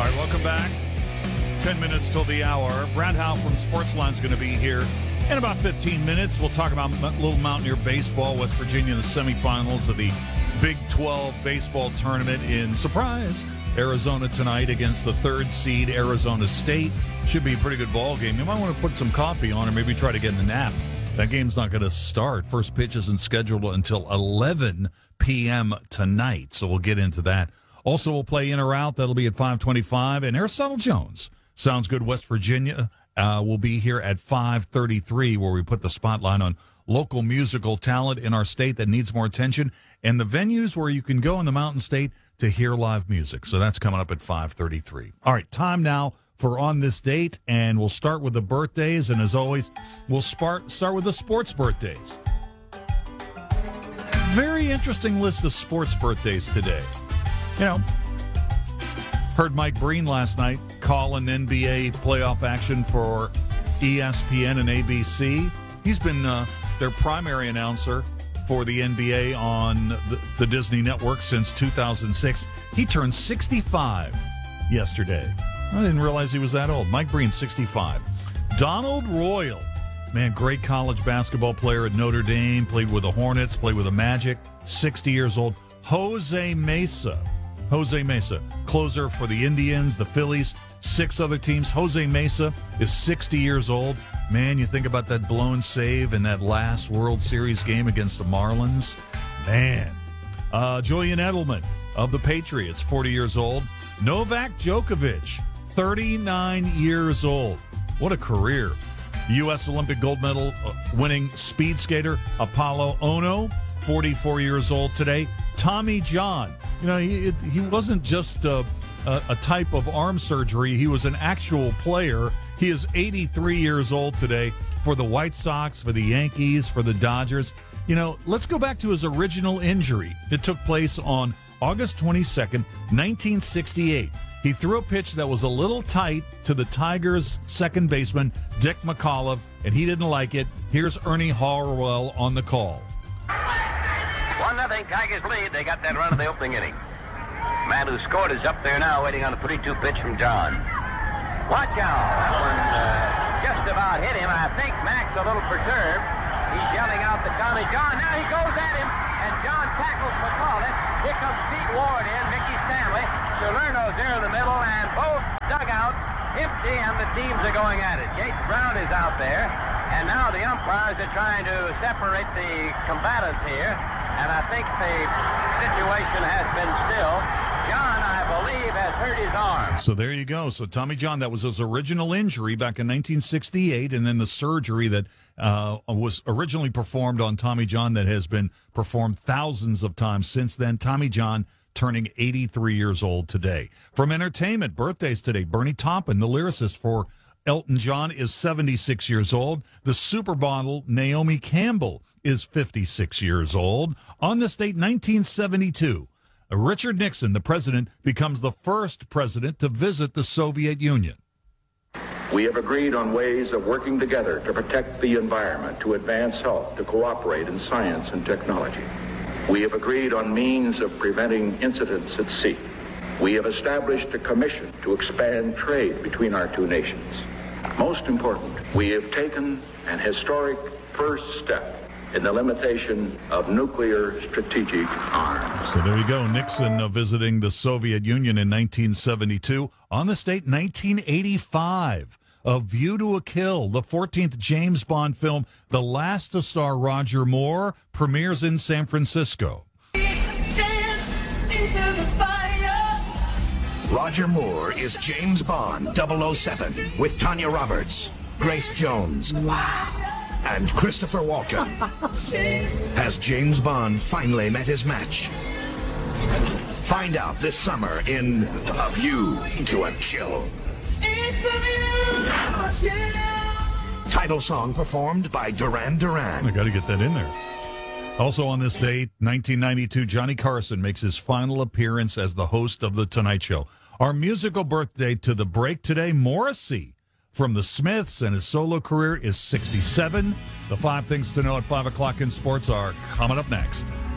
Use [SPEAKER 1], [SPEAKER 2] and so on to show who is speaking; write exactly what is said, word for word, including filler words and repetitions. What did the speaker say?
[SPEAKER 1] All right, welcome back. Ten minutes till the hour. Brad Howe from Sportsline is going to be here in about fifteen minutes. We'll talk about Little Mountaineer baseball. West Virginia in the semifinals of the Big twelve baseball tournament in surprise Arizona tonight against the third seed Arizona State. Should be a pretty good ball game. You might want to put some coffee on or maybe try to get in a nap. That game's not going to start. First pitch isn't scheduled until eleven p.m. tonight, so we'll get into that. Also, we'll play in or out. That'll be at five twenty-five. And Aristotle Jones, Sounds Good West Virginia, uh, will be here at five thirty-three, where we put the spotlight on local musical talent in our state that needs more attention and the venues where you can go in the Mountain State to hear live music. So that's coming up at five thirty-three. All right, time now for On This Date, and we'll start with the birthdays. And as always, we'll start, start with the sports birthdays. Very interesting list of sports birthdays today. You know, heard Mike Breen last night call an N B A playoff action for E S P N and A B C. He's been uh, their primary announcer for the N B A on the, the Disney Network since two thousand six. He turned sixty-five yesterday. I didn't realize he was that old. Mike Breen, sixty-five. Donald Royal, man, great college basketball player at Notre Dame, played with the Hornets, played with the Magic, sixty years old. Jose Mesa, Jose Mesa, closer for the Indians, the Phillies, six other teams. Jose Mesa is sixty years old. Man, you think about that blown save in that last World Series game against the Marlins. Man. Uh, Julian Edelman of the Patriots, forty years old. Novak Djokovic, thirty-nine years old. What a career. U S Olympic gold medal winning speed skater Apollo Ono, forty-four years old today. Tommy John. You know, he, he wasn't just a, a, a type of arm surgery. He was an actual player. He is eighty-three years old today for the White Sox, for the Yankees, for the Dodgers. You know, let's go back to his original injury. It took place on August twenty-second, nineteen sixty-eight. He threw a pitch that was a little tight to the Tigers' second baseman, Dick McAuliffe, and he didn't like it. Here's Ernie Harwell on the call.
[SPEAKER 2] one nothing, Tigers lead. They got that run in the opening inning. Man who scored is up there now waiting on a three two pitch from John. Watch out. That one uh, just about hit him. I think Mac's a little perturbed. He's yelling out to Tommy John. Now he goes at him, and John tackles McAuliffe. Here comes Pete Ward in, Mickey Stanley. Salerno's there in the middle, and both dugouts empty, and the teams are going at it. Gates Brown is out there, and now the umpires are trying to separate the combatants here, and I think the situation has been still. John, I believe, has hurt his arm.
[SPEAKER 1] So there you go. So Tommy John, that was his original injury back in nineteen sixty-eight, and then the surgery that uh, was originally performed on Tommy John that has been performed thousands of times since then. Tommy John turning eighty-three years old today. From entertainment, birthdays today. Bernie Taupin, the lyricist for Elton John, is seventy-six years old. The supermodel Naomi Campbell is fifty-six years old. On this date, nineteen seventy-two. Richard Nixon, the president, becomes the first president to visit the Soviet Union.
[SPEAKER 3] We have agreed on ways of working together to protect the environment, to advance health, to cooperate in science and technology. We have agreed on means of preventing incidents at sea. We have established a commission to expand trade between our two nations. Most important, we have taken an historic first step in the limitation of nuclear strategic arms.
[SPEAKER 1] So there you go. Nixon uh, visiting the Soviet Union in nineteen seventy-two. On this date, nineteen eighty-five. A View to a Kill, the fourteenth James Bond film, the last to star Roger Moore, premieres in San Francisco.
[SPEAKER 4] Roger Moore is James Bond double oh seven with Tanya Roberts, Grace Jones. Wow. And Christopher Walken. Has James Bond finally met his match? Find out this summer in A View to a Kill. Title song performed by Duran Duran.
[SPEAKER 1] I got to get that in there. Also on this date, nineteen ninety-two, Johnny Carson makes his final appearance as the host of The Tonight Show. Our musical birthday to the break today, Morrissey from the Smiths, and his solo career is sixty-seven. The five things to know at five o'clock in sports are coming up next.